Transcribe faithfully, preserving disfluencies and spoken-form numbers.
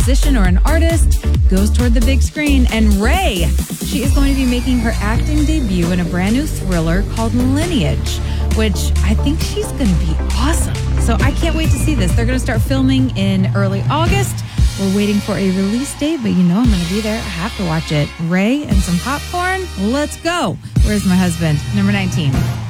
musician or an artist goes toward the big screen. And Ray, she is going to be making her acting debut in a brand new thriller called Lineage, which I think she's going to be awesome. So I can't wait to see this. They're going to start filming in early August. We're waiting for a release date, but you know I'm going to be there. I have to watch it. Ray and some popcorn. Let's go. Where's my husband? Number nineteen.